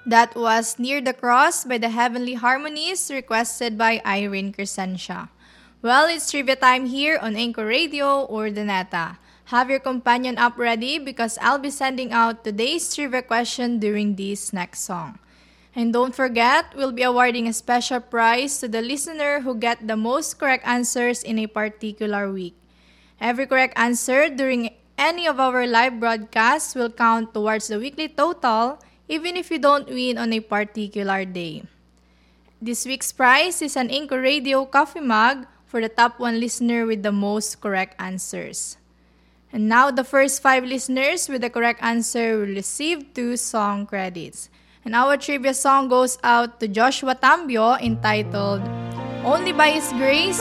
That was Near the Cross by the Heavenly Harmonies, requested by Irene Crescentia. Well, it's trivia time here on Anchor Radio or Daneta. Have your companion up ready because I'll be sending out today's trivia question during this next song. And don't forget, we'll be awarding a special prize to the listener who get the most correct answers in a particular week. Every correct answer during any of our live broadcasts will count towards the weekly total, even if you don't win on a particular day. This week's prize is an Anchor Radio coffee mug for the top 1 listener with the most correct answers. And now the first 5 listeners with the correct answer will receive 2 song credits. And our trivia song goes out to Joshua Tambio entitled Only by His Grace